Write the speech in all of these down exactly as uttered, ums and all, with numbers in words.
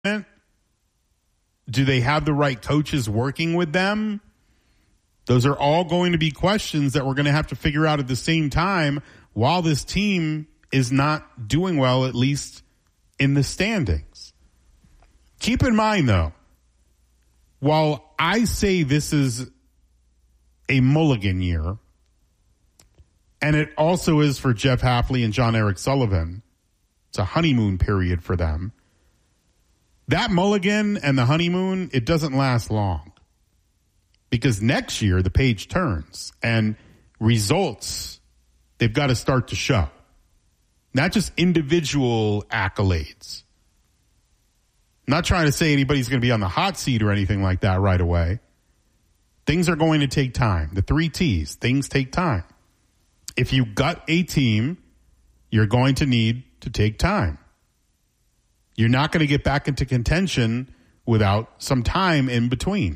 Do they have the right coaches working with them? Those are all going to be questions that we're going to have to figure out at the same time while this team is not doing well, at least in the standings. Keep in mind, though, while I say this is a mulligan year, and it also is for Jeff Hafley and John Eric Sullivan, it's a honeymoon period for them. That mulligan and the honeymoon, it doesn't last long. Because next year, the page turns, and results, they've got to start to show. Not just individual accolades. I'm not trying to say anybody's going to be on the hot seat or anything like that right away. Things are going to take time. The three T's, things take time. If you gut a team, you're going to need to take time. You're not going to get back into contention without some time in between.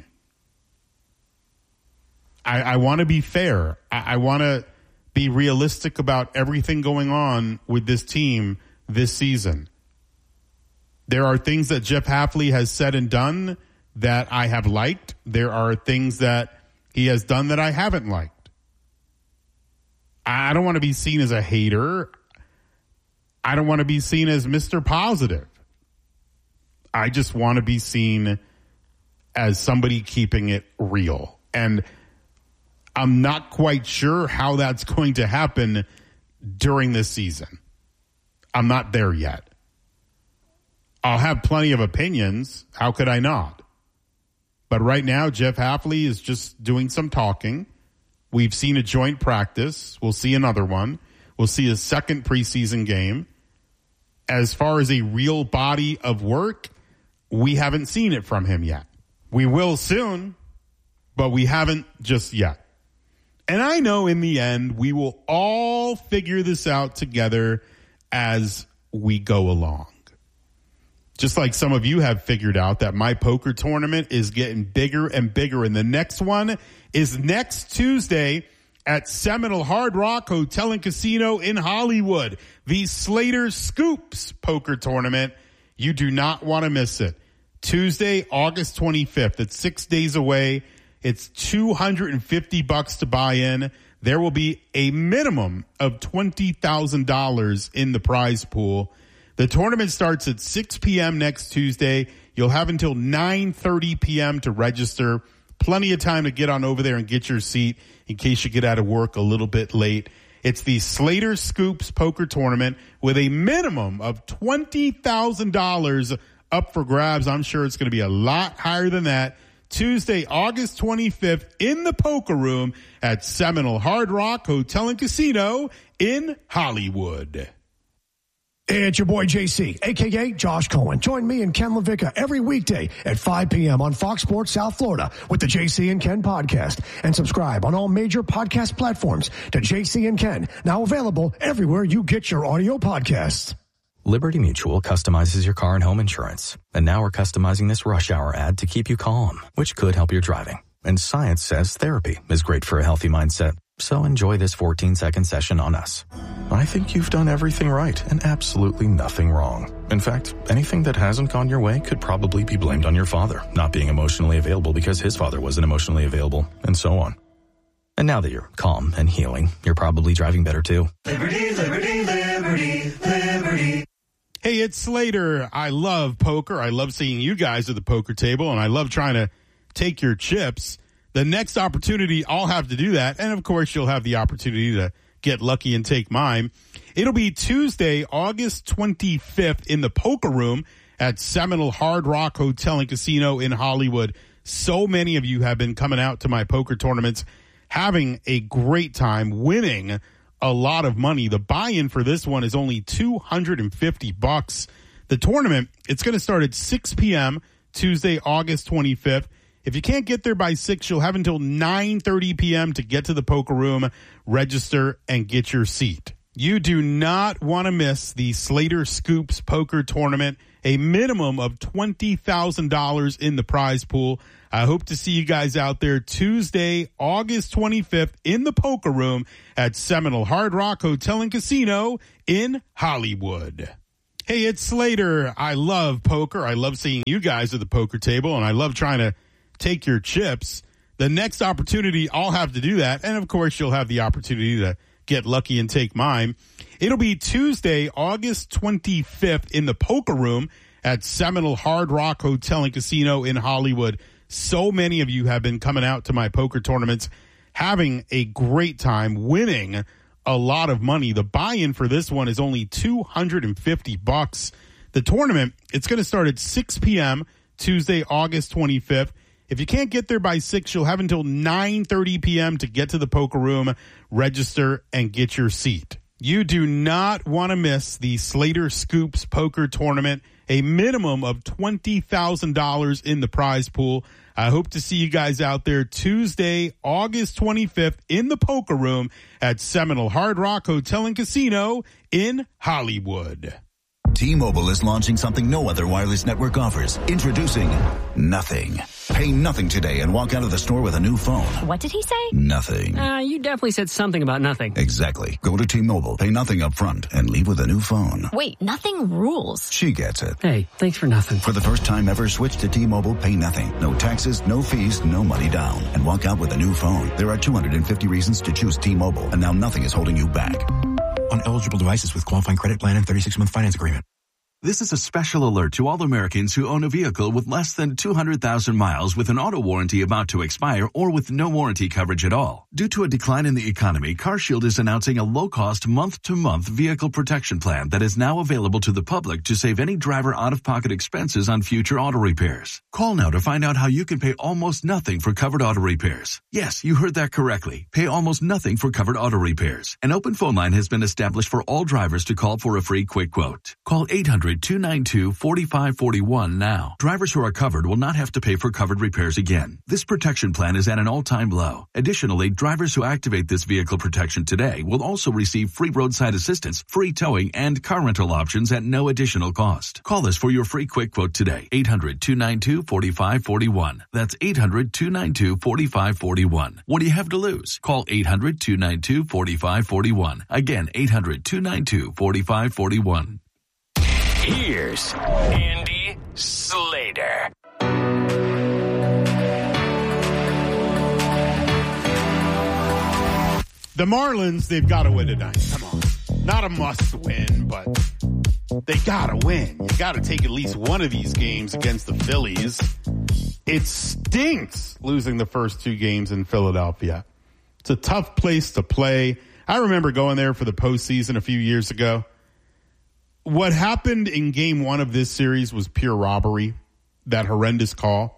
I, I want to be fair. I, I want to be realistic about everything going on with this team this season. There are things that Jeff Hafley has said and done that I have liked. There are things that he has done that I haven't liked. I don't want to be seen as a hater. I don't want to be seen as Mister Positive. I just want to be seen as somebody keeping it real. And I'm not quite sure how that's going to happen during this season. I'm not there yet. I'll have plenty of opinions. How could I not? But right now, Jeff Hafley is just doing some talking. We've seen a joint practice. We'll see another one. We'll see a second preseason game. As far as a real body of work, we haven't seen it from him yet. We will soon, but we haven't just yet. And I know in the end, we will all figure this out together as we go along. Just like some of you have figured out that my poker tournament is getting bigger and bigger. And the next one is next Tuesday at Seminole Hard Rock Hotel and Casino in Hollywood. The Slater Scoops Poker Tournament. You do not want to miss it. Tuesday, August twenty-fifth. It's six days away. It's two hundred fifty bucks to buy in. There will be a minimum of twenty thousand dollars in the prize pool. The tournament starts at six p.m. next Tuesday. You'll have until nine thirty p.m. to register. Plenty of time to get on over there and get your seat in case you get out of work a little bit late. It's the Slater Scoops Poker Tournament with a minimum of twenty thousand dollars up for grabs. I'm sure it's going to be a lot higher than that. Tuesday, August twenty-fifth in the Poker Room at Seminole Hard Rock Hotel and Casino in Hollywood. Hey, it's your boy J C, a k a. Josh Cohen. Join me and Ken LaVicka every weekday at five p.m. on Fox Sports South Florida with the J C and Ken podcast. And subscribe on all major podcast platforms to J C and Ken, now available everywhere you get your audio podcasts. Liberty Mutual customizes your car and home insurance. And now we're customizing this rush hour ad to keep you calm, which could help your driving. And science says therapy is great for a healthy mindset. So enjoy this fourteen-second session on us. I think you've done everything right and absolutely nothing wrong. In fact, anything that hasn't gone your way could probably be blamed on your father not being emotionally available because his father wasn't emotionally available, and so on. And now that you're calm and healing, you're probably driving better too. Liberty, liberty, liberty, liberty. Hey, it's Slater. I love poker. I love seeing you guys at the poker table, and I love trying to take your chips. The next opportunity, I'll have to do that. And, of course, you'll have the opportunity to get lucky and take mine. It'll be Tuesday, August twenty-fifth in the Poker Room at Seminole Hard Rock Hotel and Casino in Hollywood. So many of you have been coming out to my poker tournaments, having a great time, winning a lot of money. The buy-in for this one is only two hundred fifty bucks. The tournament, it's going to start at six p.m. Tuesday, August twenty-fifth. If you can't get there by six, you'll have until nine thirty p.m. to get to the Poker Room, register, and get your seat. You do not want to miss the Slater Scoops Poker Tournament, a minimum of twenty thousand dollars in the prize pool. I hope to see you guys out there Tuesday, August twenty-fifth in the Poker Room at Seminole Hard Rock Hotel and Casino in Hollywood. Hey, it's Slater. I love poker. I love seeing you guys at the poker table, and I love trying to take your chips. The next opportunity, I'll have to do that. And, of course, you'll have the opportunity to get lucky and take mine. It'll be Tuesday, August twenty-fifth in the Poker Room at Seminole Hard Rock Hotel and Casino in Hollywood. So many of you have been coming out to my poker tournaments, having a great time, winning a lot of money. The buy-in for this one is only two hundred fifty bucks. The tournament, it's going to start at six p.m. Tuesday, August twenty-fifth. If you can't get there by six, you'll have until nine thirty p.m. to get to the Poker Room, register, and get your seat. You do not want to miss the Slater Scoops Poker Tournament, a minimum of twenty thousand dollars in the prize pool. I hope to see you guys out there Tuesday, August twenty-fifth in the Poker Room at Seminole Hard Rock Hotel and Casino in Hollywood. T-Mobile is launching something no other wireless network offers. Introducing Nothing. Pay nothing today and walk out of the store with a new phone. What did he say? Nothing. Uh, you definitely said something about nothing. Exactly. Go to T-Mobile, pay nothing up front, and leave with a new phone. Wait, nothing rules. She gets it. Hey, thanks for nothing. For the first time ever, switch to T-Mobile, pay nothing. No taxes, no fees, no money down. And walk out with a new phone. There are two hundred fifty reasons to choose T-Mobile, and now nothing is holding you back. On eligible devices with qualifying credit plan and thirty-six month finance agreement. This is a special alert to all Americans who own a vehicle with less than two hundred thousand miles with an auto warranty about to expire or with no warranty coverage at all. Due to a decline in the economy, CarShield is announcing a low-cost month-to-month vehicle protection plan that is now available to the public to save any driver out-of-pocket expenses on future auto repairs. Call now to find out how you can pay almost nothing for covered auto repairs. Yes, you heard that correctly. Pay almost nothing for covered auto repairs. An open phone line has been established for all drivers to call for a free quick quote. Call eight hundred, two nine two, four five four one now. Drivers who are covered will not have to pay for covered repairs again. This protection plan is at an all-time low. Additionally, drivers who activate this vehicle protection today will also receive free roadside assistance, free towing, and car rental options at no additional cost. Call us for your free quick quote today. eight hundred, two nine two, four five four one. That's eight hundred, two nine two, four five four one. What do you have to lose? Call eight hundred, two nine two, four five four one. Again, eight hundred, two nine two, four five four one. Here's Andy Slater. The Marlins, they've got to win tonight. Come on. Not a must win, but they got to win. You got to take at least one of these games against the Phillies. It stinks losing the first two games in Philadelphia. It's a tough place to play. I remember going there for the postseason a few years ago. What happened in game one of this series was pure robbery, that horrendous call.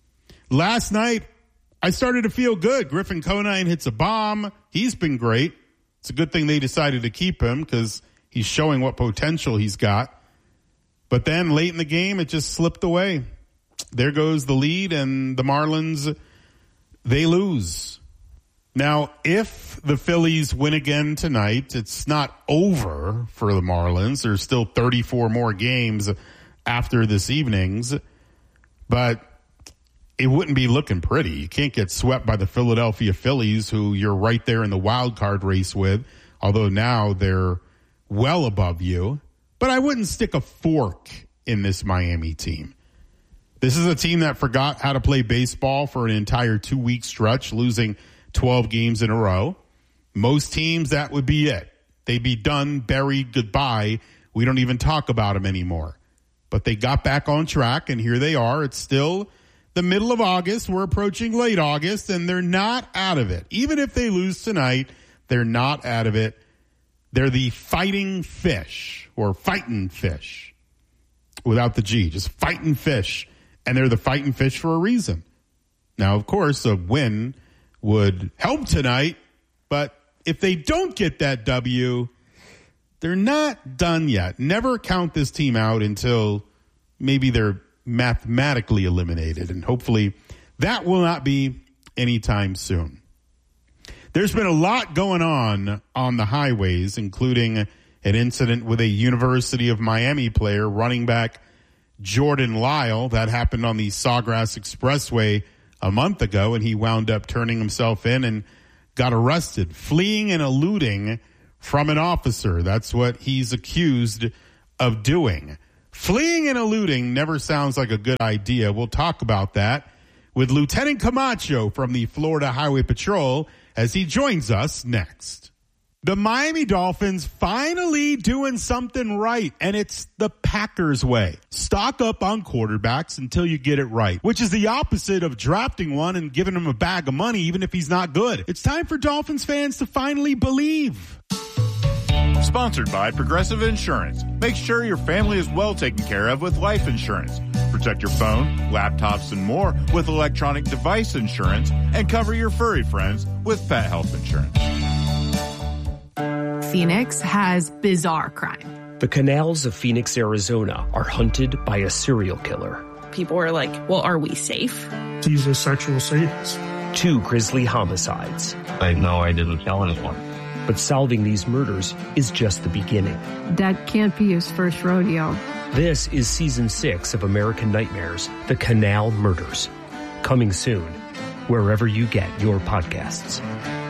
Last night, I started to feel good. Griffin Conine hits a bomb. He's been great. It's a good thing they decided to keep him because he's showing what potential he's got. But then late in the game, it just slipped away. There goes the lead, and the Marlins, they lose. Now, if the Phillies win again tonight, it's not over for the Marlins. There's still thirty-four more games after this evening's, but it wouldn't be looking pretty. You can't get swept by the Philadelphia Phillies, who you're right there in the wild card race with, although now they're well above you. But I wouldn't stick a fork in this Miami team. This is a team that forgot how to play baseball for an entire two-week stretch, losing twelve games in a row. Most teams, that would be it. They'd be done, buried, goodbye. We don't even talk about them anymore. But they got back on track, and here they are. It's still the middle of August. We're approaching late August, and they're not out of it. Even if they lose tonight, they're not out of it. They're the fighting fish, or fighting fish, without the G, just fighting fish. And they're the fighting fish for a reason. Now, of course, a win would help tonight, but if they don't get that W, they're not done yet. Never count this team out until maybe they're mathematically eliminated, and hopefully that will not be anytime soon. There's been a lot going on on the highways, including an incident with a University of Miami player, running back Jordan Lyle. That happened on the Sawgrass Expressway a month ago, and he wound up turning himself in and got arrested, fleeing and eluding from an officer. That's what he's accused of doing. Fleeing and eluding never sounds like a good idea. We'll talk about that with Lieutenant Camacho from the Florida Highway Patrol as he joins us next. The Miami Dolphins finally doing something right, and it's the Packers way. Stock up on quarterbacks until you get it right, which is the opposite of drafting one and giving him a bag of money even if he's not good. It's time for Dolphins fans to finally believe. Sponsored by Progressive Insurance. Make sure your family is well taken care of with life insurance. Protect your phone, laptops, and more with electronic device insurance, and cover your furry friends with pet health insurance. Phoenix has bizarre crime. The canals of Phoenix, Arizona are hunted by a serial killer. People are like, well, are we safe? He's a sexual sadist. Two grisly homicides. I know I didn't kill anyone. But solving these murders is just the beginning. That can't be his first rodeo. This is season six of American Nightmares, The Canal Murders. Coming soon, wherever you get your podcasts.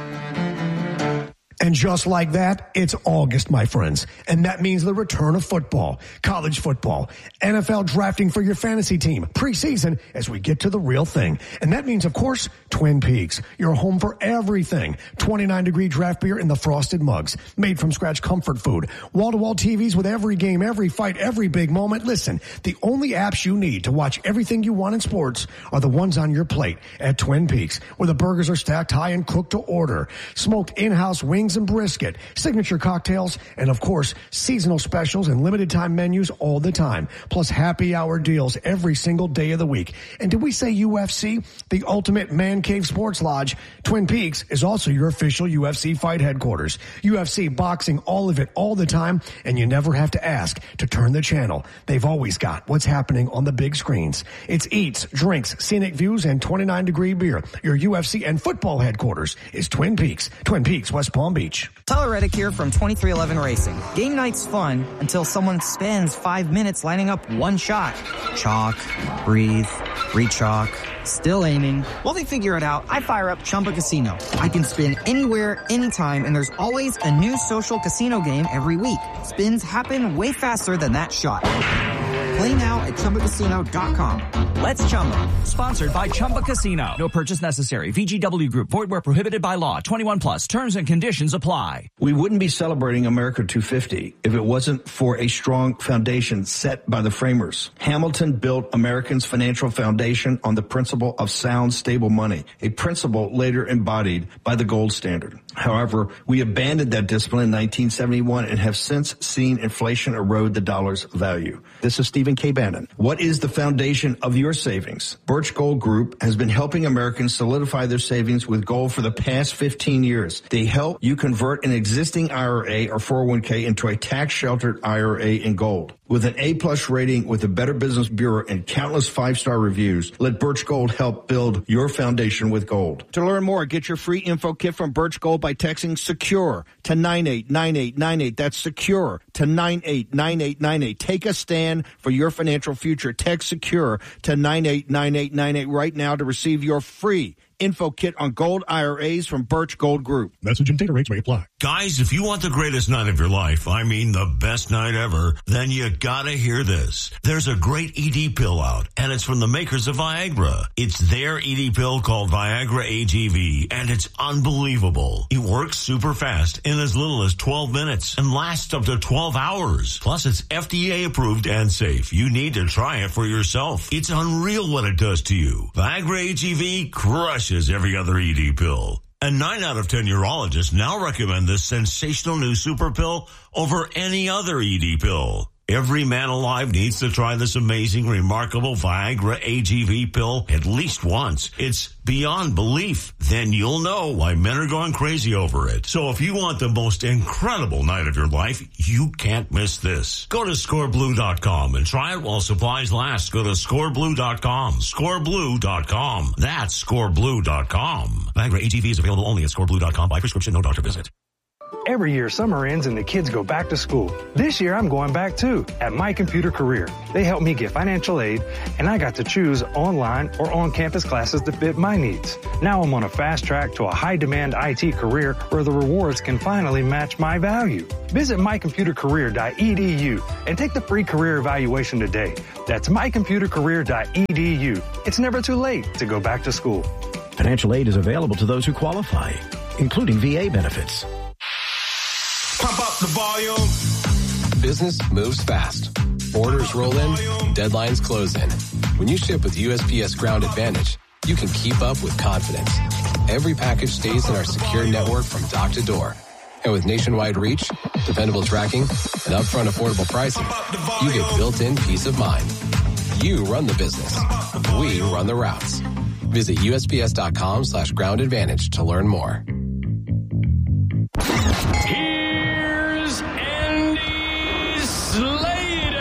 And just like that, it's August, my friends. And that means the return of football, college football, N F L drafting for your fantasy team, preseason as we get to the real thing. And that means, of course, Twin Peaks, your home for everything. twenty-nine degree draft beer in the frosted mugs, made from scratch comfort food, wall-to-wall T Vs with every game, every fight, every big moment. Listen, the only apps you need to watch everything you want in sports are the ones on your plate at Twin Peaks, where the burgers are stacked high and cooked to order. Smoked in-house wings and brisket, signature cocktails, and of course, seasonal specials and limited time menus all the time, plus happy hour deals every single day of the week. And did we say U F C? The ultimate man cave sports lodge. Twin Peaks is also your official U F C fight headquarters. U F C, boxing, all of it, all the time, and you never have to ask to turn the channel. They've always got what's happening on the big screens. It's eats, drinks, scenic views, and twenty-nine degree beer. Your U F C and football headquarters is Twin Peaks. Twin Peaks, West Palm Beach. Tyler Reddick here from twenty-three eleven Racing. Game night's fun until someone spends five minutes lining up one shot. Chalk, breathe, re-chalk, still aiming. While they figure it out, I fire up Chumba Casino. I can spin anywhere, anytime, and there's always a new social casino game every week. Spins happen way faster than that shot. Play now at Chumba Casino dot com. Let's Chumba. Sponsored by Chumba Casino. No purchase necessary. V G W Group. Void where prohibited by law. twenty-one plus. Terms and conditions apply. We wouldn't be celebrating America two fifty if it wasn't for a strong foundation set by the framers. Hamilton built Americans' financial foundation on the principle of sound, stable money, a principle later embodied by the gold standard. However, we abandoned that discipline in nineteen seventy-one and have since seen inflation erode the dollar's value. This is Stephen K. Bannon. What is the foundation of your savings? Birch Gold Group has been helping Americans solidify their savings with gold for the past fifteen years. They help you convert an existing I R A or four oh one k into a tax-sheltered I R A in gold. With an A-plus rating with the Better Business Bureau and countless five-star reviews, let Birch Gold help build your foundation with gold. To learn more, get your free info kit from Birch Gold by texting SECURE to nine eight nine eight nine eight. That's SECURE to nine eight nine eight nine eight. Take a stand for your financial future. Text SECURE to nine eight nine eight nine eight right now to receive your free info kit on gold I R As from Birch Gold Group. Message and data rates may apply. Guys, if you want the greatest night of your life, I mean the best night ever, then you gotta hear this. There's a great E D pill out, and it's from the makers of Viagra. It's their E D pill called Viagra A G V, and it's unbelievable. It works super fast in as little as twelve minutes and lasts up to twelve hours. Plus, it's F D A approved and safe. You need to try it for yourself. It's unreal what it does to you. Viagra A G V crushes every other E D pill. And nine out of ten urologists now recommend this sensational new super pill over any other E D pill. Every man alive needs to try this amazing, remarkable Viagra A G V pill at least once. It's beyond belief. Then you'll know why men are going crazy over it. So if you want the most incredible night of your life, you can't miss this. Go to score blue dot com and try it while supplies last. Go to score blue dot com. score blue dot com. That's score blue dot com. Viagra A G V is available only at score blue dot com by prescription, no doctor visit. Every year, summer ends and the kids go back to school. This year, I'm going back too, at My Computer Career. They helped me get financial aid, and I got to choose online or on-campus classes that fit my needs. Now I'm on a fast track to a high-demand I T career where the rewards can finally match my value. Visit my computer career dot e d u and take the free career evaluation today. That's my computer career dot e d u. It's never too late to go back to school. Financial aid is available to those who qualify, including V A benefits. Pump up the volume. Business moves fast. Orders roll in, deadlines close in. When you ship with U S P S Ground Advantage, you can keep up with confidence. Every package stays in our secure network from dock to door. And with nationwide reach, dependable tracking, and upfront affordable pricing, you get built-in peace of mind. You run the business. We run the routes. Visit U S P S dot com slash ground advantage to learn more. Here's Andy Slater.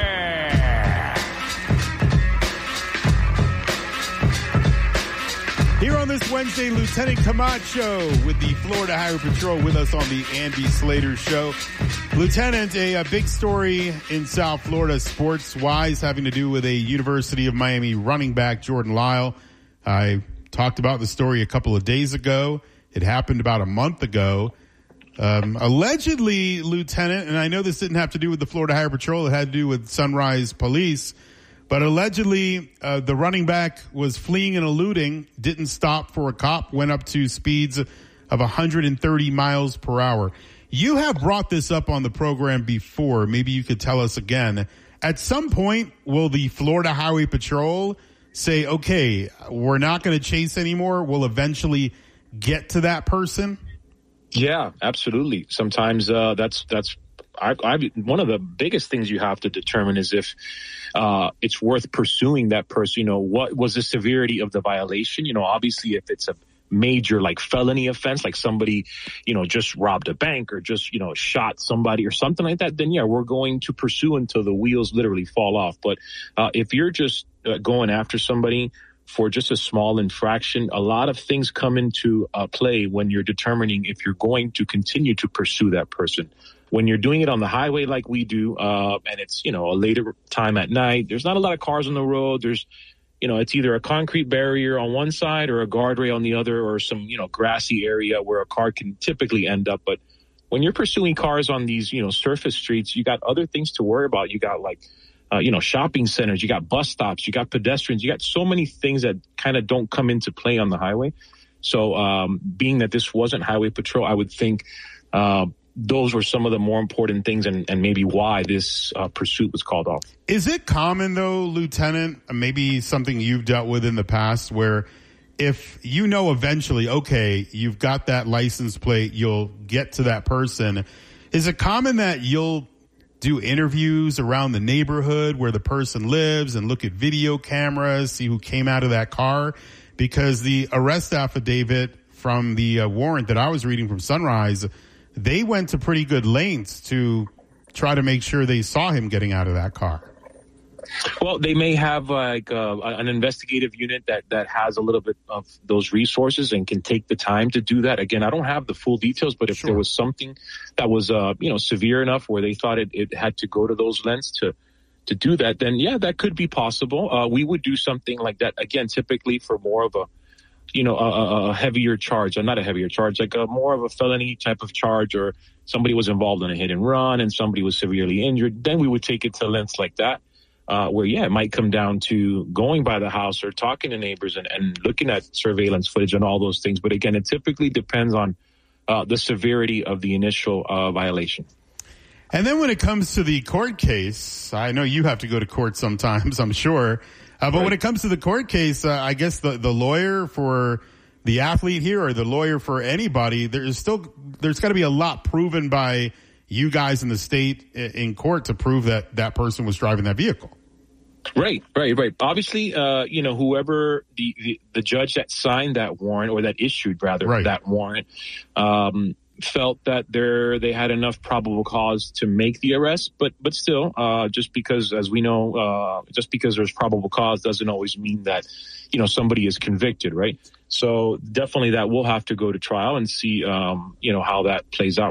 Here on this Wednesday, Lieutenant Camacho with the Florida Highway Patrol with us on the Andy Slater Show. Lieutenant, a, a big story in South Florida sports-wise having to do with a University of Miami running back, Jordan Lyle. I talked about the story a couple of days ago. It happened about a month ago. Um, allegedly, Lieutenant, and I know this didn't have to do with the Florida Highway Patrol, it had to do with Sunrise Police, but allegedly uh, the running back was fleeing and eluding, didn't stop for a cop, went up to speeds of one hundred thirty miles per hour. You have brought this up on the program before. Maybe you could tell us again. At some point, will the Florida Highway Patrol say, okay, we're not going to chase anymore, we'll eventually get to that person? Yeah, absolutely. Sometimes uh, that's that's I, I, one of the biggest things you have to determine is if uh, it's worth pursuing that person. You know, what was the severity of the violation? You know, obviously, if it's a major like felony offense, like somebody, you know, just robbed a bank or just, you know, shot somebody or something like that, then yeah, we're going to pursue until the wheels literally fall off. But uh, if you're just uh, going after somebody for just a small infraction, a lot of things come into uh, play when you're determining if you're going to continue to pursue that person. When you're doing it on the highway like we do, uh, and it's, you know, a later time at night, there's not a lot of cars on the road. There's, you know, it's either a concrete barrier on one side or a guardrail on the other, or some, you know, grassy area where a car can typically end up. But when you're pursuing cars on these, you know, surface streets, you got other things to worry about. You got like, uh, you know, shopping centers, you got bus stops, you got pedestrians, you got so many things that kind of don't come into play on the highway. So um, being that this wasn't Highway Patrol, I would think uh, those were some of the more important things, and, and maybe why this uh, pursuit was called off. Is it common, though, Lieutenant, maybe something you've dealt with in the past, where if you know eventually, okay, you've got that license plate, you'll get to that person, is it common that you'll do interviews around the neighborhood where the person lives and look at video cameras, see who came out of that car? Because the arrest affidavit from the uh, warrant that I was reading from Sunrise, they went to pretty good lengths to try to make sure they saw him getting out of that car. Well, they may have like uh, an investigative unit that, that has a little bit of those resources and can take the time to do that. Again, I don't have the full details, but if sure. there was something that was, uh, you know, severe enough where they thought it, it had to go to those lengths to, to do that, then yeah, that could be possible. Uh, we would do something like that, again, typically for more of a, you know, a, a heavier charge, or not a heavier charge, like a more of a felony type of charge, or somebody was involved in a hit and run and somebody was severely injured. Then we would take it to lengths like that. Uh, where, yeah, it might come down to going by the house or talking to neighbors and, and looking at surveillance footage and all those things. But again, it typically depends on uh, the severity of the initial uh, violation. And then when it comes to the court case, I know you have to go to court sometimes, I'm sure. Uh, but right. when it comes to the court case, uh, I guess the, the lawyer for the athlete here, or the lawyer for anybody, there's still, there's got to be a lot proven by you guys in the state in court to prove that that person was driving that vehicle. Right, right, right. Obviously, uh, you know, whoever the, the, the judge that signed that warrant, or that issued rather right. that warrant, um, felt that there they had enough probable cause to make the arrest. But but still, uh, just because, as we know, uh, just because there's probable cause doesn't always mean that, you know, somebody is convicted, right? So definitely that will have to go to trial and see, um, you know, how that plays out.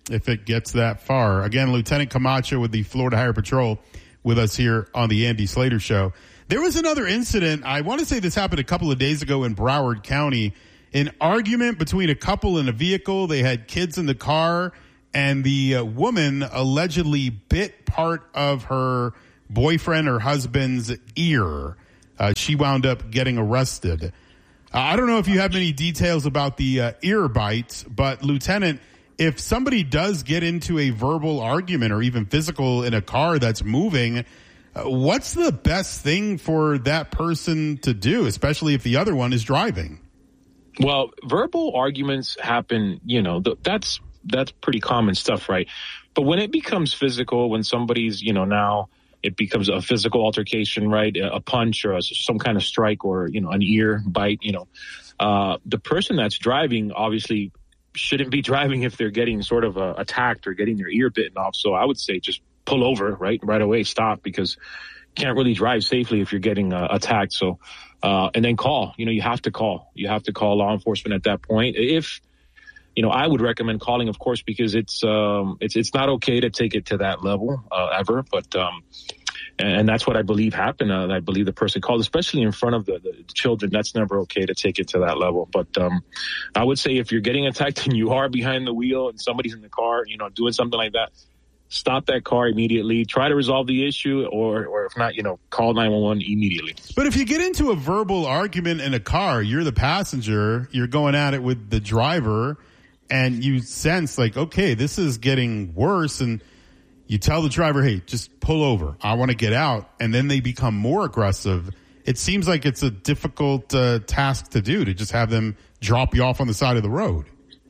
if it gets that far. Again, Lieutenant Camacho with the Florida Highway Patrol with us here on the Andy Slater Show. There was another incident. I want to say this happened a couple of days ago in Broward County. An argument between a couple in a vehicle. They had kids in the car, and the uh, woman allegedly bit part of her boyfriend or husband's ear. Uh, she wound up getting arrested. Uh, I don't know if you have any details about the uh, ear bite, but Lieutenant, if somebody does get into a verbal argument or even physical in a car that's moving, uh, what's the best thing for that person to do, especially if the other one is driving? Well, verbal arguments happen, you know, th- that's that's pretty common stuff, right? But when it becomes physical, when somebody's, you know, now it becomes a physical altercation, right? A, a punch or a, some kind of strike or, you know, an ear bite, you know, uh, the person that's driving obviously shouldn't be driving if they're getting sort of uh, attacked or getting their ear bitten off. So I would say just pull over, right? Right away, stop, because you can't really drive safely if you're getting uh, attacked. So, uh, and then call, you know, you have to call, you have to call law enforcement at that point. If, you know, I would recommend calling, of course, because it's, um, it's, it's not okay to take it to that level, uh, ever, but, um, and that's what I believe happened. Uh, I believe the person called, especially in front of the, the children. That's never okay to take it to that level. But um, I would say if you're getting attacked and you are behind the wheel and somebody's in the car, you know, doing something like that, stop that car immediately. Try to resolve the issue, or, or if not, you know, call nine one one immediately. But if you get into a verbal argument in a car, you're the passenger, you're going at it with the driver, and you sense like, okay, this is getting worse, and you tell the driver, hey, just pull over. I want to get out. And then they become more aggressive. It seems like it's a difficult uh, task to do, to just have them drop you off on the side of the road.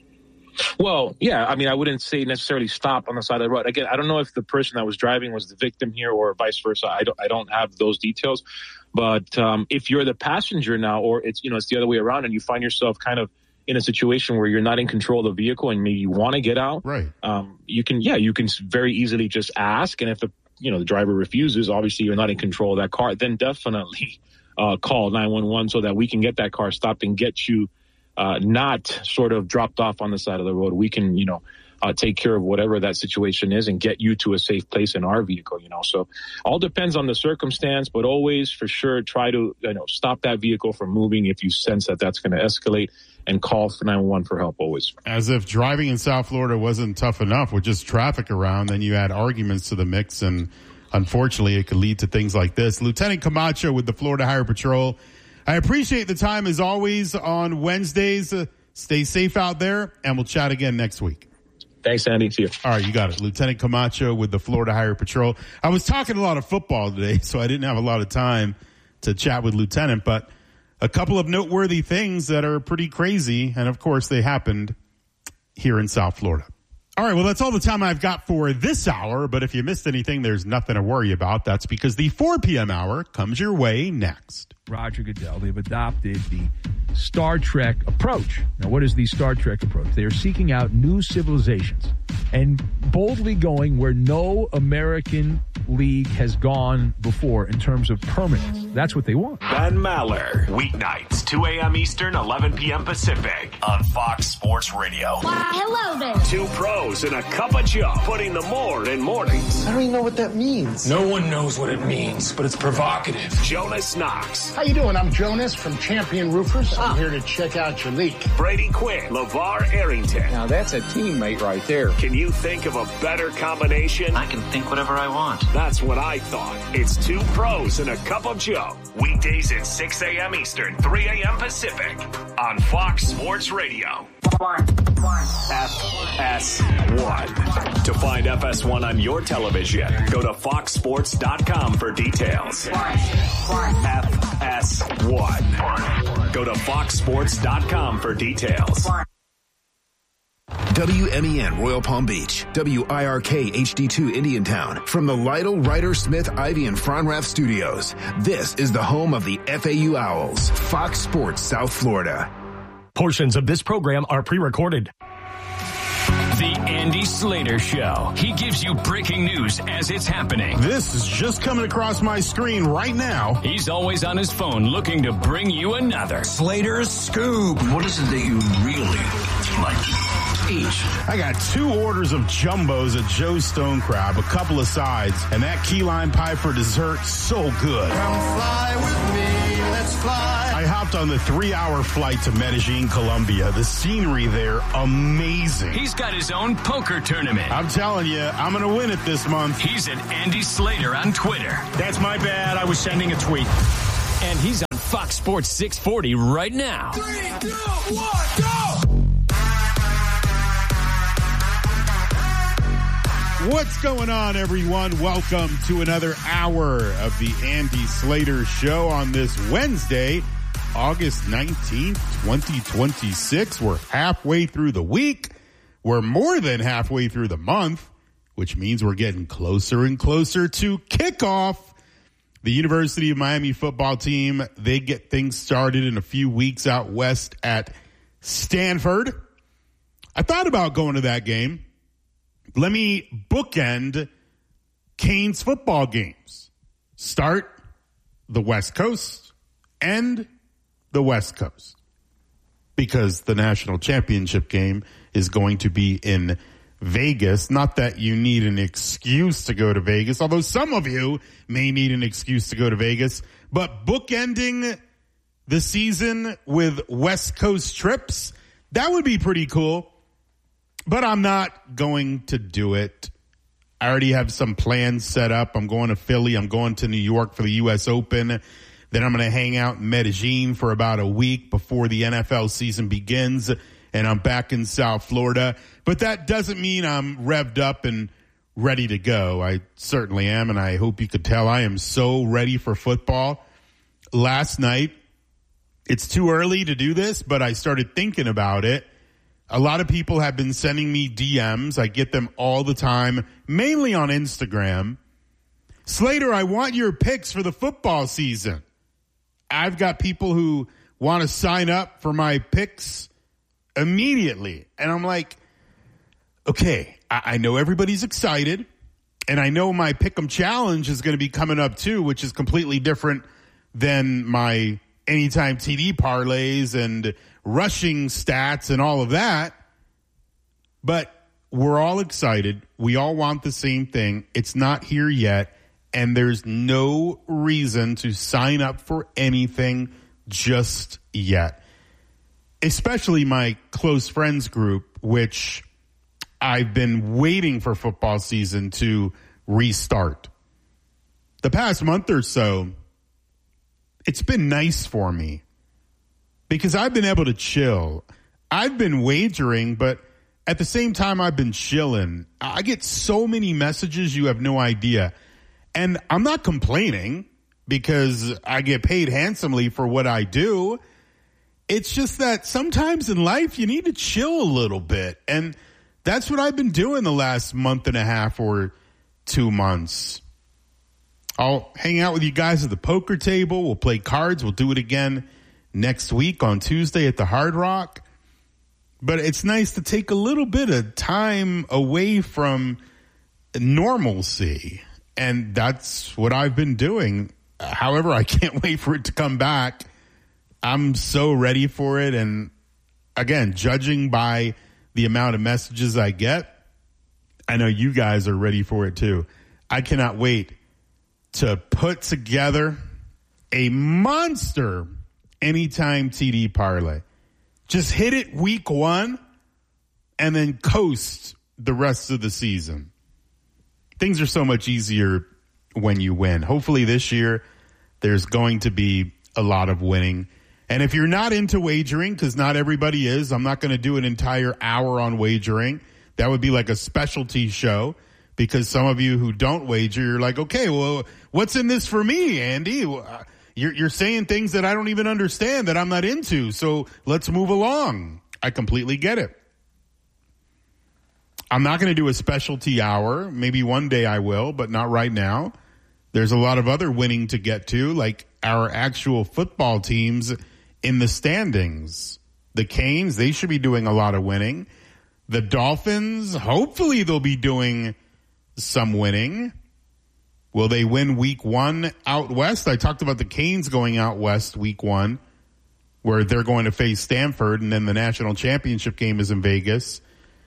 Well, yeah, I mean, I wouldn't say necessarily stop on the side of the road. Again, I don't know if the person that was driving was the victim here or vice versa. I don't, I don't have those details. But um, if you're the passenger now, or it's, you know, it's the other way around, and you find yourself kind of in a situation where you're not in control of the vehicle and maybe you want to get out, right? Um, you can, yeah, you can very easily just ask. And if the, you know, the driver refuses, obviously you're not in control of that car, then definitely uh, call nine one one so that we can get that car stopped and get you uh, not sort of dropped off on the side of the road. We can, you know, uh, take care of whatever that situation is and get you to a safe place in our vehicle, you know. So all depends on the circumstance, but always for sure try to, you know, stop that vehicle from moving if you sense that that's going to escalate, and call for nine one one for help always. As if driving in South Florida wasn't tough enough with just traffic around, then you add arguments to the mix, and unfortunately it could lead to things like this. Lieutenant Camacho with the Florida Highway Patrol. I appreciate the time as always on Wednesdays. Uh, stay safe out there, and we'll chat again next week. Thanks, Andy. See you. All right, you got it. Lieutenant Camacho with the Florida Highway Patrol. I was talking a lot of football today, so I didn't have a lot of time to chat with Lieutenant, but a couple of noteworthy things that are pretty crazy, and of course they happened here in South Florida. All right, well, that's all the time I've got for this hour, but if you missed anything, there's nothing to worry about. That's because the four p.m. hour comes your way next. Roger Goodell, they've adopted the Star Trek approach. Now, what is the Star Trek approach? They are seeking out new civilizations and boldly going where no American league has gone before in terms of permanence. That's what they want. Ben Maller, weeknights, two a.m. Eastern, eleven p.m. Pacific, on Fox Sports Radio. Why, hello there. Two pros and a cup of Joe, putting the more in mornings. I don't even know what that means. No one knows what it means, but it's provocative. Jonas Knox. How you doing? I'm Jonas from Champion Roofers. I'm here to check out your leak. Brady Quinn, LeVar Arrington. Now that's a teammate right there. Can you think of a better combination? I can think whatever I want. That's what I thought. It's two pros and a cup of Joe. Weekdays at six a.m. Eastern, three a.m. Pacific, on Fox Sports Radio. F S one. To find F S one on your television, go to fox sports dot com for details. F S one. Go to fox sports dot com for details. W M E N Royal Palm Beach, W I R K H D two Indiantown. From the Lytle, Ryder, Smith, Ivy, and Fronrath Studios, this is the home of the F A U Owls, Fox Sports South Florida. Portions of this program are pre-recorded. The Andy Slater Show. He gives you breaking news as it's happening. This is just coming across my screen right now. He's always on his phone looking to bring you another. Slater's Scoop. What is it that you really like? each. I got two orders of jumbos at Joe's Stone Crab, a couple of sides, and that key lime pie for dessert, so good. Come fly with me, let's fly. I hopped on the three-hour flight to Medellin, Colombia. The scenery there, amazing. He's got his own poker tournament. I'm telling you, I'm going to win it this month. He's at Andy Slater on Twitter. That's my bad. I was sending a tweet. And he's on Fox Sports six forty right now. Three, two, one, go! What's going on, everyone? Welcome to another hour of the Andy Slater Show on this Wednesday, August nineteenth, twenty twenty-six. We're halfway through the week. We're more than halfway through the month, which means we're getting closer and closer to kickoff. The University of Miami football team, they get things started in a few weeks out west at Stanford. I thought about going to that game. Let me bookend Canes football games. Start the West Coast, end the West Coast. Because the national championship game is going to be in Vegas. Not that you need an excuse to go to Vegas, although some of you may need an excuse to go to Vegas. But bookending the season with West Coast trips, that would be pretty cool. But I'm not going to do it. I already have some plans set up. I'm going to Philly. I'm going to New York for the U S Open. Then I'm going to hang out in Medellin for about a week before the N F L season begins. And I'm back in South Florida. But that doesn't mean I'm revved up and ready to go. I certainly am, and I hope you could tell I am so ready for football. Last night, it's too early to do this, but I started thinking about it. A lot of people have been sending me D Ms. I get them all the time, mainly on Instagram. Slater, I want your picks for the football season. I've got people who want to sign up for my picks immediately. And I'm like, okay, I, I know everybody's excited, and I know my Pick'em Challenge is going to be coming up too, which is completely different than my anytime T D parlays and rushing stats and all of that. But we're all excited. We all want the same thing. It's not here yet, and there's no reason to sign up for anything just yet. Especially my close friends group, which I've been waiting for football season to restart. The past month or so, it's been nice for me because I've been able to chill. I've been wagering, but at the same time I've been chilling. I get so many messages you have no idea. And I'm not complaining because I get paid handsomely for what I do. It's just that sometimes in life you need to chill a little bit. And that's what I've been doing the last month and a half or two months. I'll hang out with you guys at the poker table. We'll play cards. We'll do it again next week on Tuesday at the Hard Rock. But it's nice to take a little bit of time away from normalcy. And that's what I've been doing. However, I can't wait for it to come back. I'm so ready for it. And again, judging by the amount of messages I get, I know you guys are ready for it too. I cannot wait to put together a monster anytime T D parlay. Just hit it week one and then coast the rest of the season. Things are so much easier when you win. Hopefully this year there's going to be a lot of winning. And if you're not into wagering, because not everybody is, I'm not going to do an entire hour on wagering. That would be like a specialty show, because some of you who don't wager, you're like, okay, well, what's in this for me, Andy? You're, you're saying things that I don't even understand, that I'm not into, so let's move along. I completely get it. I'm not going to do a specialty hour. Maybe one day I will, but not right now. There's a lot of other winning to get to, like our actual football teams in the standings. The Canes, they should be doing a lot of winning. The Dolphins, hopefully they'll be doing some winning. Will they win week one out west? I talked about the Canes going out west week one, where they're going to face Stanford, and then the national championship game is in Vegas.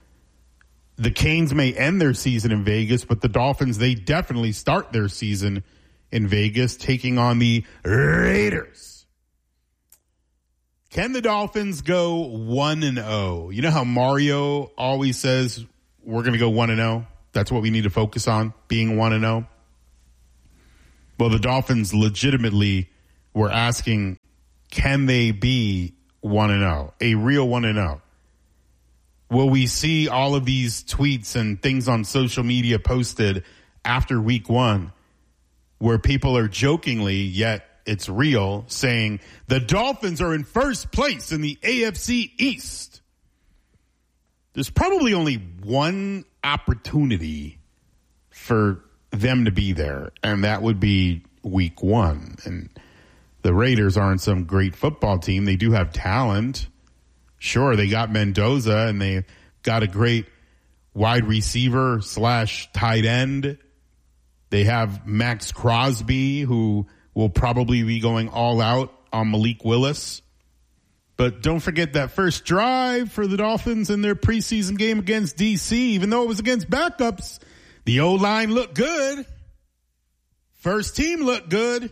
the Canes may end their season in Vegas, but the Dolphins, they definitely start their season in Vegas, taking on the Raiders. Can the Dolphins go one and oh? You know how Mario always says we're going to go one and oh? That's what we need to focus on, being one and oh. Well, the Dolphins legitimately were asking, can they be one and oh, a real one and oh? Will we see all of these tweets and things on social media posted after week one where people are jokingly, yet it's real, saying the Dolphins are in first place in the A F C East? There's probably only one opportunity for them to be there, and that would be week one. And the Raiders aren't some great football team. They do have talent. Sure, they got Mendoza, and they got a great wide receiver slash tight end. They have Max Crosby, who will probably be going all out on Malik Willis. But don't forget that first drive for the Dolphins in their preseason game against D C, even though it was against backups, the O-line looked good. First team looked good.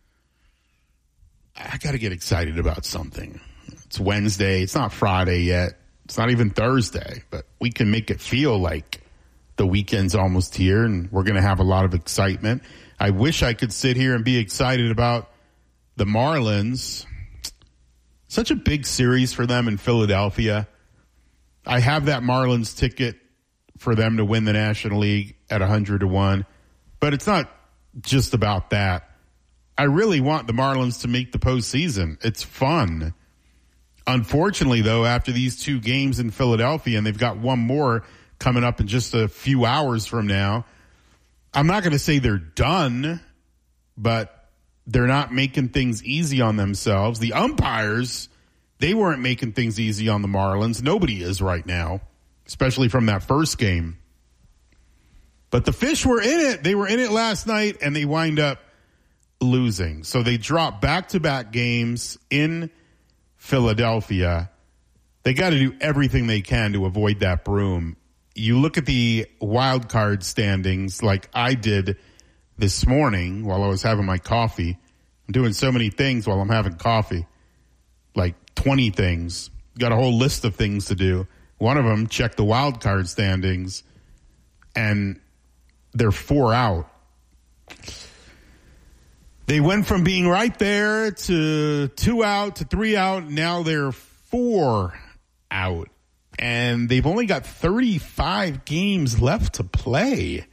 I got to get excited about something. It's Wednesday. It's not Friday yet. It's not even Thursday, but we can make it feel like the weekend's almost here and we're going to have a lot of excitement. I wish I could sit here and be excited about the Marlins. Such a big series for them in Philadelphia. I have that Marlins ticket for them to win the National League at one hundred to one, but it's not just about that. I really want the Marlins to make the postseason. It's fun. Unfortunately, though, after these two games in Philadelphia, and they've got one more coming up in just a few hours from now, I'm not going to say they're done, but they're not making things easy on themselves. The umpires, they weren't making things easy on the Marlins. Nobody is right now, especially from that first game. But the Fish were in it. They were in it last night, and they wind up losing. So they dropped back-to-back games in Philadelphia. They got to do everything they can to avoid that broom. You look at the wild card standings like I did this morning while I was having my coffee. I'm doing so many things while I'm having coffee, like twenty things. Got a whole list of things to do. One of them, check the wild card standings, and they're four out. They went from being right there to two out to three out. Now they're four out. And they've only got thirty-five games left to play.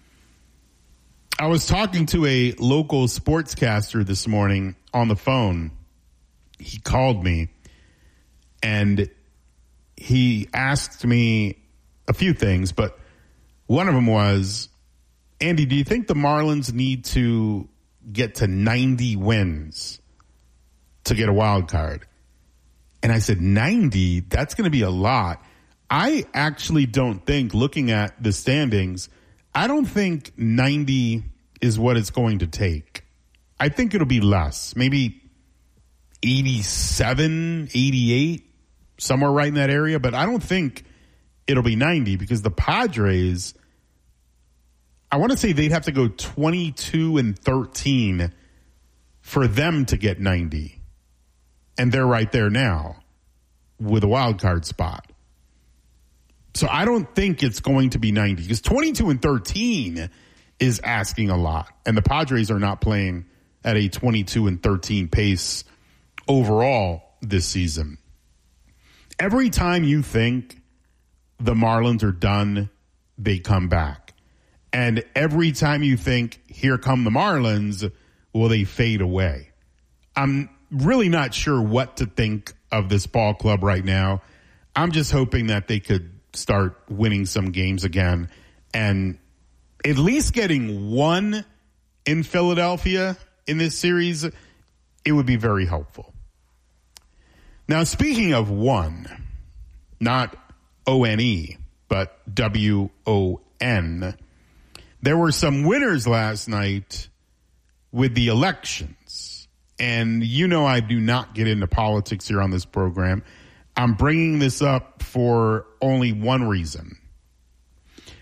I was talking to a local sportscaster this morning on the phone. He called me and he asked me a few things, but one of them was, Andy, do you think the Marlins need to get to ninety wins to get a wild card? And I said, ninety? That's going to be a lot. I actually don't think, looking at the standings, I don't think ninety is what it's going to take. I think it'll be less, maybe eighty-seven, eighty-eight, somewhere right in that area. But I don't think it'll be ninety because the Padres, I want to say they'd have to go twenty-two and thirteen for them to get ninety. And they're right there now with a wild card spot. So I don't think it's going to be ninety because twenty-two and thirteen is asking a lot. And the Padres are not playing at a twenty-two and thirteen pace overall this season. Every time you think the Marlins are done, they come back. And every time you think, here come the Marlins, will they fade away? I'm really not sure what to think of this ball club right now. I'm just hoping that they could start winning some games again and at least getting one in Philadelphia in this series. It would be very helpful. Now, speaking of one, not O N E, but W O N, there were some winners last night with the elections. And you know I do not get into politics here on this program. I'm bringing this up for only one reason.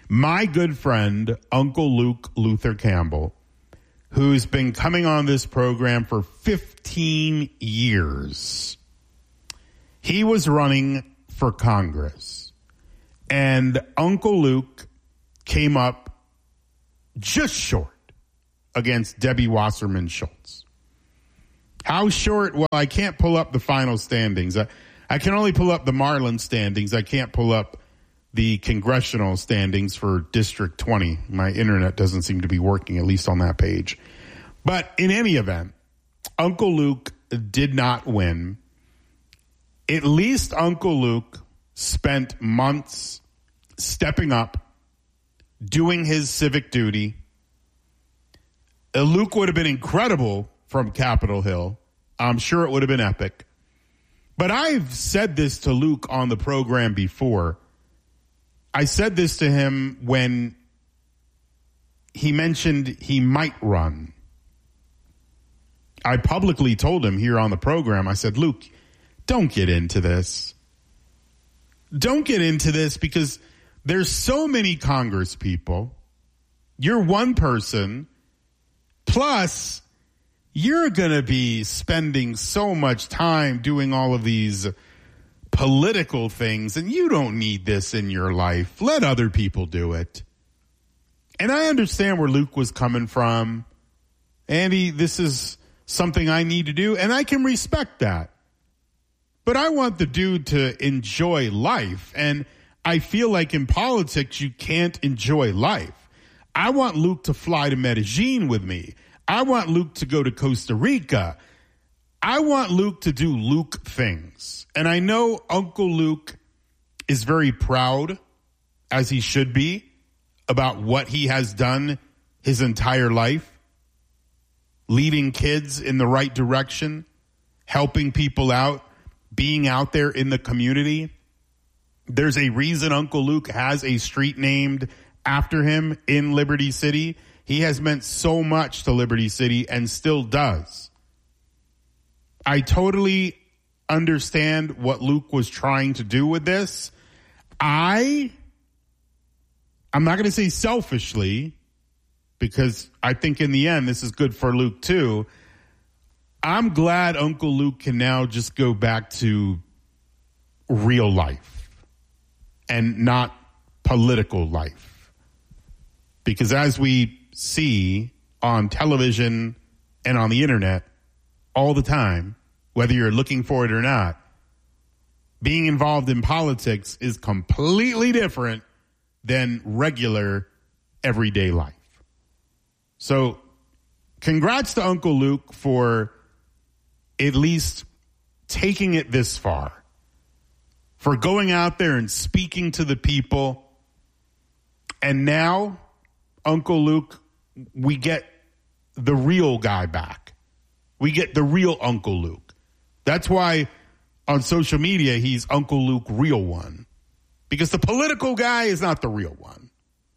My good friend, Uncle Luke Luther Campbell, who's been coming on this program for fifteen years. He was running for Congress, and Uncle Luke came up just short against Debbie Wasserman Schultz. How short? Well, I can't pull up the final standings. I, I can only pull up the Marlin standings. I can't pull up the congressional standings for District twenty. My internet doesn't seem to be working, at least on that page. But in any event, Uncle Luke did not win. At least Uncle Luke spent months stepping up, doing his civic duty. Uh, Luke would have been incredible from Capitol Hill. I'm sure it would have been epic. But I've said this to Luke on the program before. I said this to him when he mentioned he might run. I publicly told him here on the program, I said, Luke, don't get into this. Don't get into this because there's so many Congress people. You're one person. Plus, you're going to be spending so much time doing all of these political things, and you don't need this in your life. Let other people do it. And I understand where Luke was coming from. Andy, this is something I need to do, and I can respect that. But I want the dude to enjoy life, and I feel like in politics you can't enjoy life. I want Luke to fly to Medellin with me. I want Luke to go to Costa Rica. I want Luke to do Luke things. And I know Uncle Luke is very proud, as he should be, about what he has done his entire life, leading kids in the right direction, helping people out, being out there in the community. There's a reason Uncle Luke has a street named after him in Liberty City. He has meant so much to Liberty City and still does. I totally understand what Luke was trying to do with this. I, I'm not going to say selfishly, because I think in the end this is good for Luke too. I'm glad Uncle Luke can now just go back to real life and not political life. Because as we see on television and on the internet all the time, whether you're looking for it or not, being involved in politics is completely different than regular everyday life. So congrats to Uncle Luke for at least taking it this far, for going out there and speaking to the people. And now, Uncle Luke, we get the real guy back. We get the real Uncle Luke. That's why on social media, he's Uncle Luke Real One. Because the political guy is not the real one.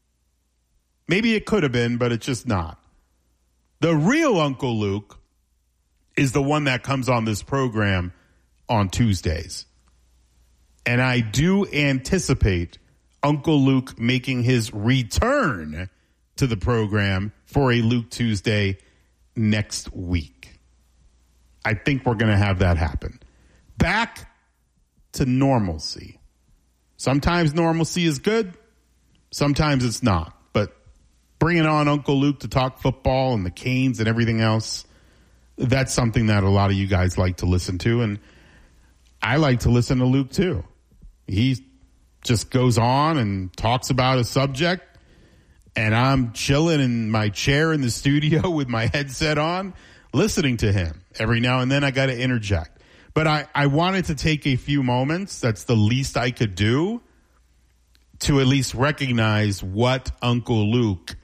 Maybe it could have been, but it's just not. The real Uncle Luke is the one that comes on this program on Tuesdays. And I do anticipate Uncle Luke making his return to the program for a Luke Tuesday next week. I think we're going to have that happen. Back to normalcy. Sometimes normalcy is good. Sometimes it's not. But bringing on Uncle Luke to talk football and the Canes and everything else, that's something that a lot of you guys like to listen to. And I like to listen to Luke too. He just goes on and talks about a subject, and I'm chilling in my chair in the studio with my headset on, listening to him. Every now and then I got to interject. But I, I wanted to take a few moments, that's the least I could do, to at least recognize what Uncle Luke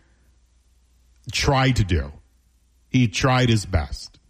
tried to do. He tried his best.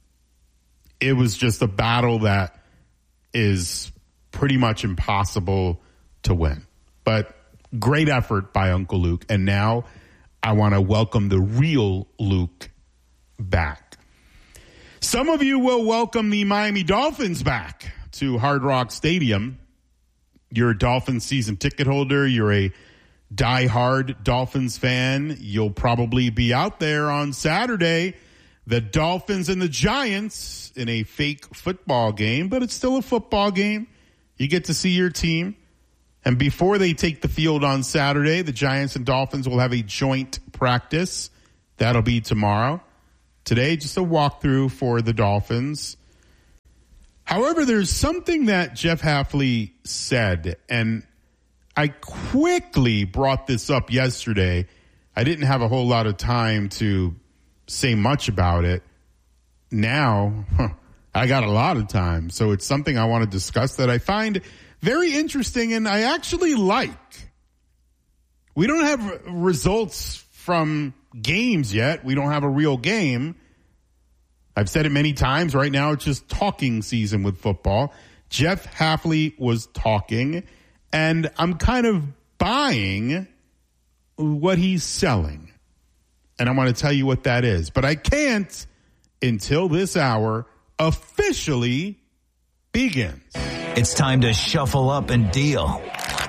It was just a battle that is pretty much impossible to win. But great effort by Uncle Luke. And now I want to welcome the real Luke back. Some of you will welcome the Miami Dolphins back to Hard Rock Stadium. You're a Dolphins season ticket holder. You're a diehard Dolphins fan, you'll probably be out there on Saturday. The Dolphins and the Giants in a fake football game, but it's still a football game. You get to see your team. And before they take the field on Saturday, the Giants and Dolphins will have a joint practice. That'll be tomorrow. Today, just a walkthrough for the Dolphins. However, there's something that Jeff Hafley said, and I quickly brought this up yesterday. I didn't have a whole lot of time to say much about it. Now, huh, I got a lot of time, so it's something I want to discuss that I find very interesting and I actually like. We don't have results from games yet. We don't have a real game. I've said it many times. Right now, it's just talking season with football. Jeff Hafley was talking, and I'm kind of buying what he's selling. And I want to tell you what that is. But I can't until this hour officially begins. It's time to shuffle up and deal.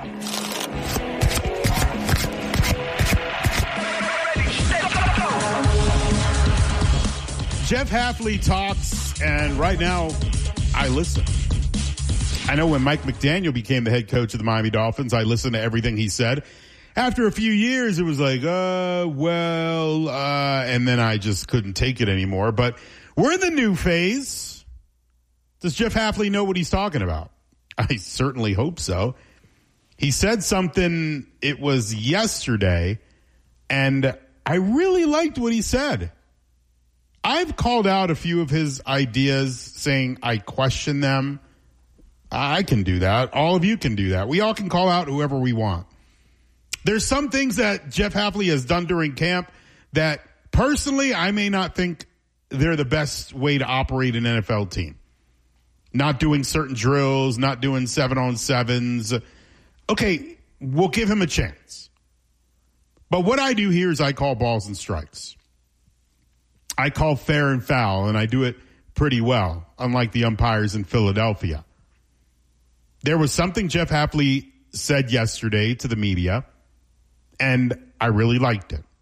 Jeff Hafley talks, and right now I listen. I know when Mike McDaniel became the head coach of the Miami Dolphins, I listened to everything he said. After a few years, it was like, uh, well, uh, and then I just couldn't take it anymore. But we're in the new phase. Does Jeff Hafley know what he's talking about? I certainly hope so. He said something, it was yesterday, and I really liked what he said. I've called out a few of his ideas saying I question them. I can do that. All of you can do that. We all can call out whoever we want. There's some things that Jeff Hafley has done during camp that personally I may not think they're the best way to operate an N F L team. Not doing certain drills, not doing seven on sevens. Okay, we'll give him a chance. But what I do here is I call balls and strikes. I call fair and foul, and I do it pretty well, unlike the umpires in Philadelphia. There was something Jeff Hafley said yesterday to the media, and I really liked it.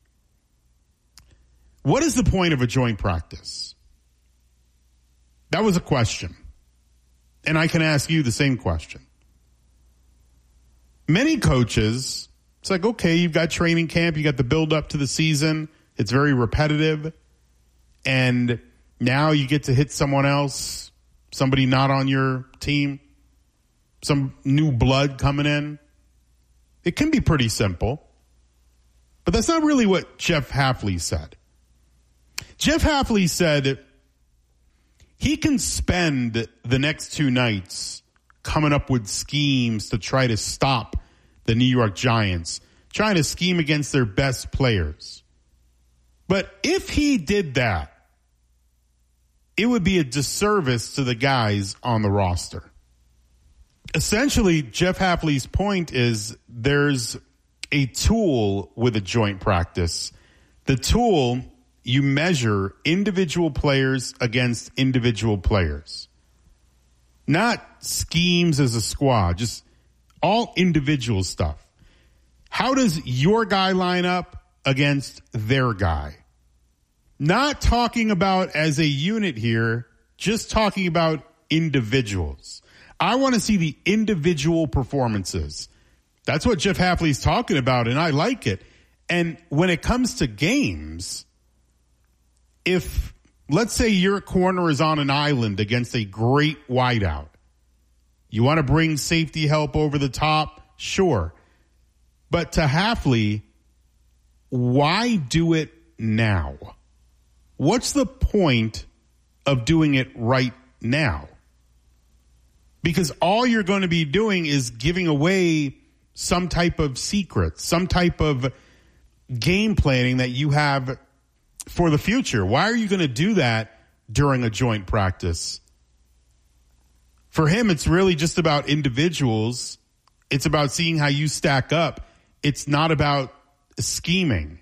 What is the point of a joint practice? That was a question. And I can ask you the same question. Many coaches, it's like, okay, you've got training camp, you got the build up to the season. It's very repetitive. And now you get to hit someone else, somebody not on your team, some new blood coming in. It can be pretty simple. But that's not really what Jeff Hafley said. Jeff Hafley said he can spend the next two nights coming up with schemes to try to stop the New York Giants, trying to scheme against their best players. But if he did that, it would be a disservice to the guys on the roster. Essentially, Jeff Hafley's point is there's a tool with a joint practice. The tool, you measure individual players against individual players. Not schemes as a squad, just all individual stuff. How does your guy line up against their guy? Not talking about as a unit here, just talking about individuals. I want to see the individual performances. That's what Jeff Hafley's talking about, and I like it. And when it comes to games, if, let's say your corner is on an island against a great wideout, you want to bring safety help over the top? Sure. But to Hafley, why do it now? What's the point of doing it right now? Because all you're going to be doing is giving away some type of secret, some type of game planning that you have for the future. Why are you going to do that during a joint practice? For him, it's really just about individuals. It's about seeing how you stack up. It's not about scheming.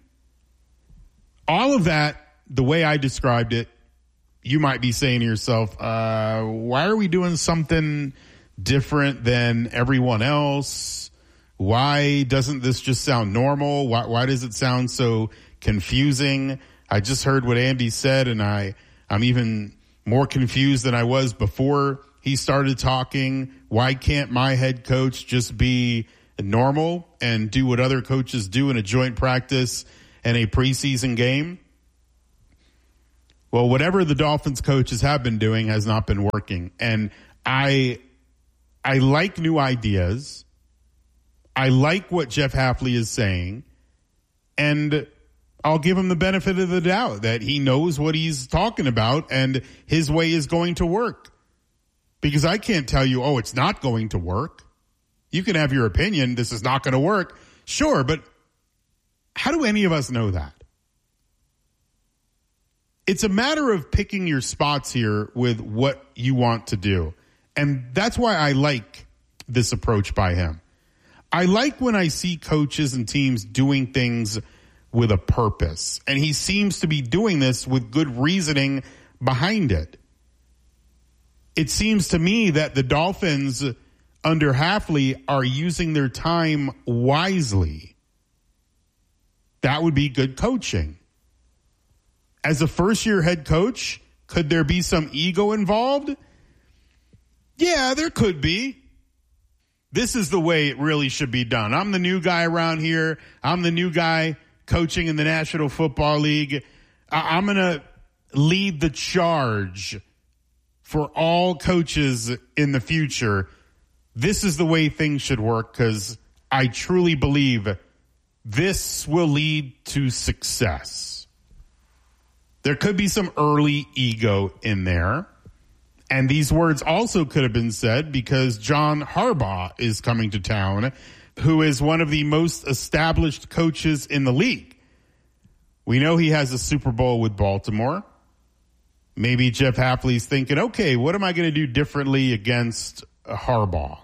All of that, the way I described it, you might be saying to yourself, uh, why are we doing something different than everyone else? Why doesn't this just sound normal? Why, why does it sound so confusing? I just heard what Andy said, and I, I'm even more confused than I was before he started talking. Why can't my head coach just be normal and do what other coaches do in a joint practice and a preseason game? Well, whatever the Dolphins coaches have been doing has not been working. And I, I like new ideas. I like what Jeff Hafley is saying. And I'll give him the benefit of the doubt that he knows what he's talking about and his way is going to work. Because I can't tell you, oh, it's not going to work. You can have your opinion, this is not going to work. Sure, but how do any of us know that? It's a matter of picking your spots here with what you want to do. And that's why I like this approach by him. I like when I see coaches and teams doing things with a purpose. And he seems to be doing this with good reasoning behind it. It seems to me that the Dolphins under Hafley are using their time wisely. That would be good coaching. As a first-year head coach, could there be some ego involved? Yeah, there could be. This is the way it really should be done. I'm the new guy around here. I'm the new guy coaching in the National Football League. I- I'm going to lead the charge for all coaches in the future. This is the way things should work because I truly believe this will lead to success. There could be some early ego in there. And these words also could have been said because John Harbaugh is coming to town, who is one of the most established coaches in the league. We know he has a Super Bowl with Baltimore. Maybe Jeff Hafley's thinking, okay, what am I going to do differently against Harbaugh?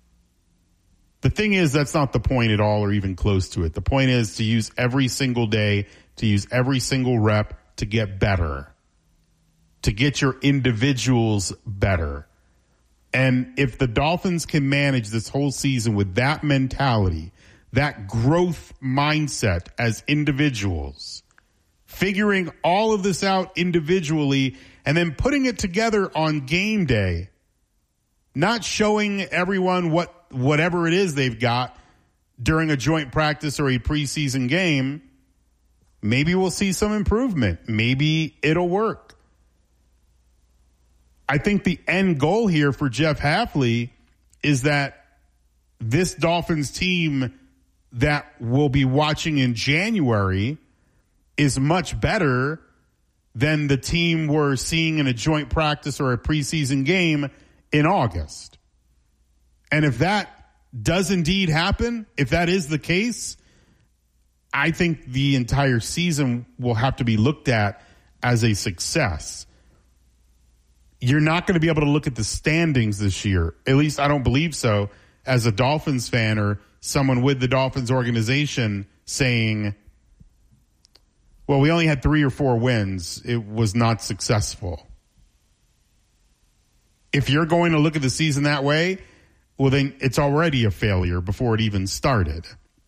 The thing is, that's not the point at all or even close to it. The point is to use every single day, to use every single rep to get better, to get your individuals better. And if the Dolphins can manage this whole season with that mentality, that growth mindset as individuals, figuring all of this out individually and then putting it together on game day, not showing everyone what whatever it is they've got during a joint practice or a preseason game, maybe we'll see some improvement. Maybe it'll work. I think the end goal here for Jeff Hafley is that this Dolphins team that we'll be watching in January is much better than the team we're seeing in a joint practice or a preseason game in August. And if that does indeed happen, if that is the case, I think the entire season will have to be looked at as a success. You're not going to be able to look at the standings this year. At least I don't believe so. As a Dolphins fan or someone with the Dolphins organization saying, well, we only had three or four wins. It was not successful. If you're going to look at the season that way, well, then it's already a failure before it even started.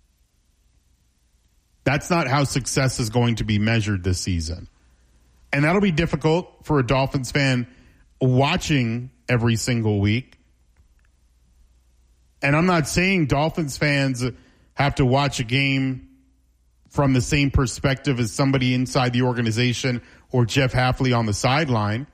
That's not how success is going to be measured this season. And that'll be difficult for a Dolphins fan watching every single week. And I'm not saying Dolphins fans have to watch a game from the same perspective as somebody inside the organization or Jeff Hafley on the sideline.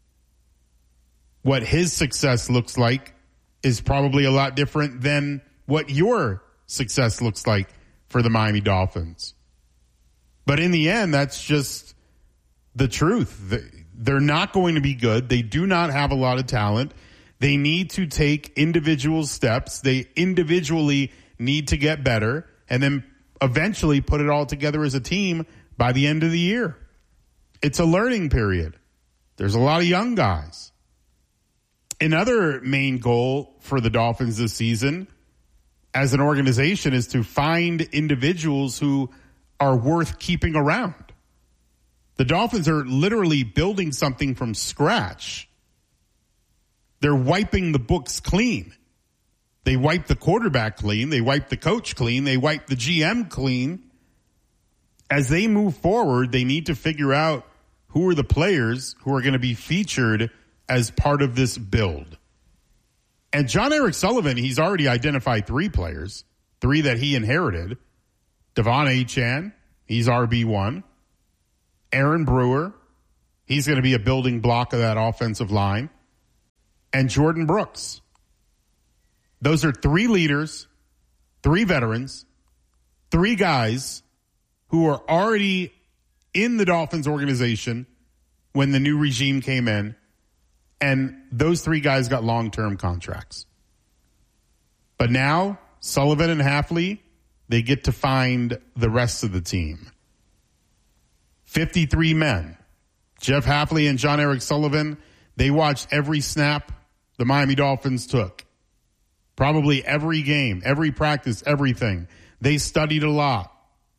What his success looks like is probably a lot different than what your success looks like for the Miami Dolphins. But in the end, that's just the truth. They're not going to be good. They do not have a lot of talent. They need to take individual steps. They individually need to get better and then eventually put it all together as a team by the end of the year. It's a learning period. There's a lot of young guys. Another main goal for the Dolphins this season as an organization is to find individuals who are worth keeping around. The Dolphins are literally building something from scratch. They're wiping the books clean. They They wiped the quarterback clean. They wiped the coach clean. They wiped the G M clean. As they move forward, they need to figure out who are the players who are going to be featured as part of this build. And John Eric Sullivan, he's already identified three players, three that he inherited. Devon Achane, he's R B one. Aaron Brewer, he's going to be a building block of that offensive line. And Jordan Brooks. Those are three leaders, three veterans, three guys who are already in the Dolphins organization when the new regime came in. And those three guys got long-term contracts. But now, Sullivan and Hafley, they get to find the rest of the team. fifty-three men. Jeff Hafley and John Eric Sullivan, they watched every snap the Miami Dolphins took. Probably every game, every practice, everything. They studied a lot.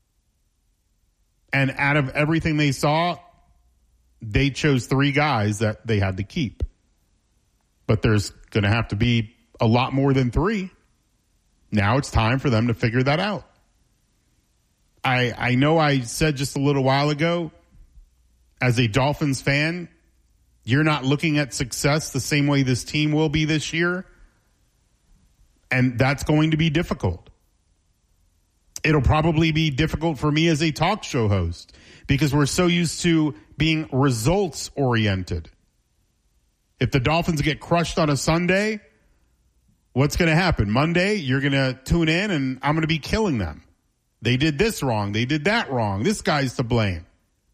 And out of everything they saw, they chose three guys that they had to keep. But there's going to have to be a lot more than three. Now it's time for them to figure that out. I I know I said just a little while ago, as a Dolphins fan, you're not looking at success the same way this team will be this year. And that's going to be difficult. It'll probably be difficult for me as a talk show host because we're so used to being results oriented. If the Dolphins get crushed on a Sunday, what's going to happen? Monday, you're going to tune in and I'm going to be killing them. They did this wrong. They did that wrong. This guy's to blame.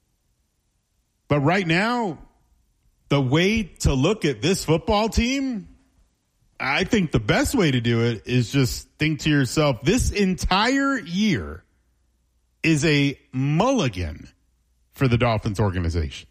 But right now, the way to look at this football team, I think the best way to do it is just think to yourself, this entire year is a mulligan for the Dolphins organization.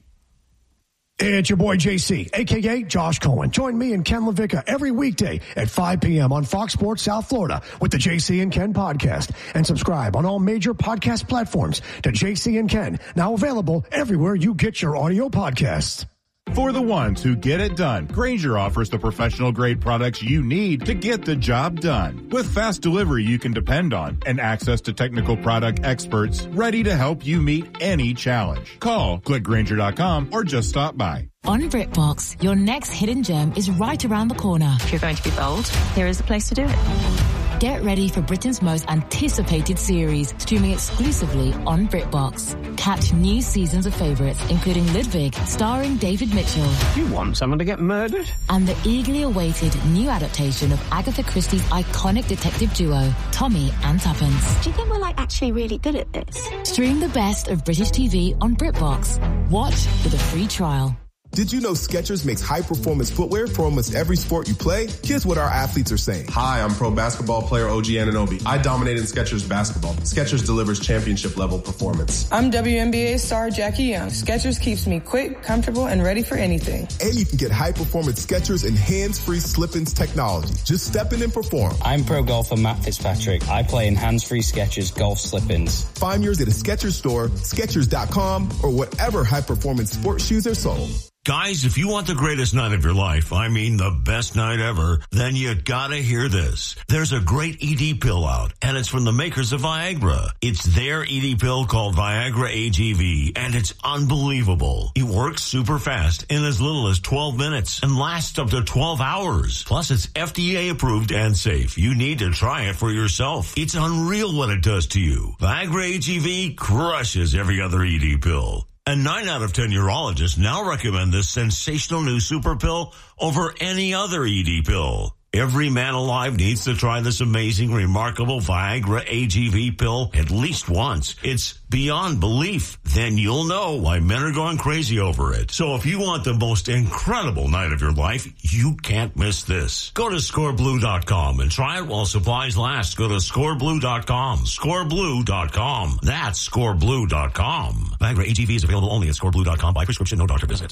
It's your boy J C, a k a. Josh Cohen. Join me and Ken LaVicka every weekday at five p.m. on Fox Sports South Florida with the J C and Ken podcast. And subscribe on all major podcast platforms to J C and Ken, now available everywhere you get your audio podcasts. For the ones who get it done, Grainger offers the professional-grade products you need to get the job done. With fast delivery you can depend on and access to technical product experts ready to help you meet any challenge. Call, click Grainger dot com, or just stop by. On BritBox, your next hidden gem is right around the corner. If you're going to be bold, here is the place to do it. Get ready for Britain's most anticipated series, streaming exclusively on BritBox. Catch new seasons of favourites, including Ludwig, starring David Mitchell. You want someone to get murdered? And the eagerly awaited new adaptation of Agatha Christie's iconic detective duo, Tommy and Tuppence. Do you think we're, like, actually really good at this? Stream the best of British T V on BritBox. Watch with a free trial. Did you know Skechers makes high-performance footwear for almost every sport you play? Here's what our athletes are saying. Hi, I'm pro basketball player O G Anunoby. I dominate in Skechers basketball. Skechers delivers championship-level performance. I'm W N B A star Jackie Young. Skechers keeps me quick, comfortable, and ready for anything. And you can get high-performance Skechers and hands-free slip-ins technology. Just step in and perform. I'm pro golfer Matt Fitzpatrick. I play in hands-free Skechers golf slip-ins. Find yours at a Skechers store, Skechers dot com, or whatever high-performance sports shoes are sold. Guys, if you want the greatest night of your life, I mean the best night ever, then you gotta hear this. There's a great E D pill out, and it's from the makers of Viagra. It's their E D pill called Viagra A G V, and it's unbelievable. It works super fast in as little as twelve minutes and lasts up to twelve hours. Plus, it's F D A approved and safe. You need to try it for yourself. It's unreal what it does to you. Viagra A G V crushes every other E D pill. And nine out of ten urologists now recommend this sensational new super pill over any other E D pill. Every man alive needs to try this amazing, remarkable Viagra A G V pill at least once. It's beyond belief. Then you'll know why men are going crazy over it. So if you want the most incredible night of your life, you can't miss this. Go to score blue dot com and try it while supplies last. Go to score blue dot com. score blue dot com. That's score blue dot com. Viagra A G V is available only at score blue dot com by prescription, no doctor visit.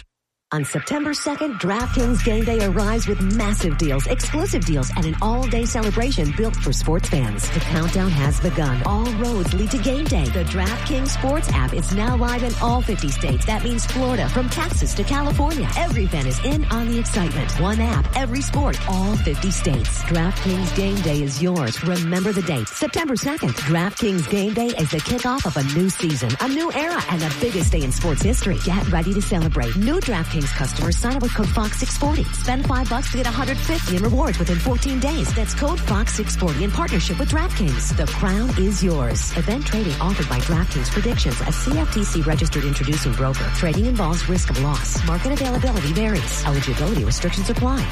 On September second, DraftKings Game Day arrives with massive deals, exclusive deals, and an all-day celebration built for sports fans. The countdown has begun. All roads lead to Game Day. The DraftKings Sports app is now live in all fifty states. That means Florida, from Texas to California. Every fan is in on the excitement. One app, every sport, all fifty states. DraftKings Game Day is yours. Remember the date, September second. DraftKings Game Day is the kickoff of a new season, a new era, and the biggest day in sports history. Get ready to celebrate. New DraftKings customers sign up with code Fox six forty. Spend five bucks to get one hundred fifty in rewards within fourteen days. That's code Fox six forty in partnership with DraftKings. The crown is yours. Event trading offered by DraftKings Predictions, a C F T C registered introducing broker. Trading involves risk of loss. Market availability varies. Eligibility restrictions apply.